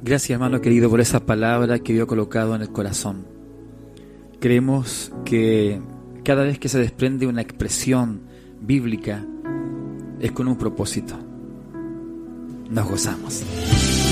Gracias, hermano querido, por esa palabra que Dios ha colocado en el corazón. Creemos que cada vez que se desprende una expresión bíblica es con un propósito. Nos gozamos.